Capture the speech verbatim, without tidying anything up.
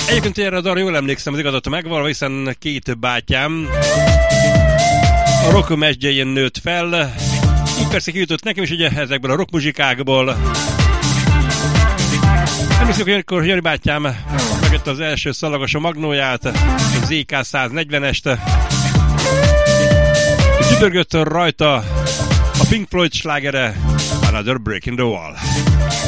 Egyébként erre a dalra jól emlékszem, az igazat megvalva, hiszen két bátyám a rock mesdjején nőtt fel. Így persze kijutott nekem is ugye ezekből a rock muzsikákból. Emlékszik, hogy amikor Jani bátyám megette az első szalagos a magnóját, a zé ká száznegyvenest. Dübörgött rajta a Pink Floyd slágere, Another Break in the Wall.